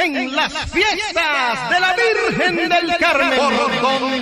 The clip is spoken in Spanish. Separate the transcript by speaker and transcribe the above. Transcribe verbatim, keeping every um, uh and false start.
Speaker 1: en las fiestas de la Virgen del Carmen. Por donde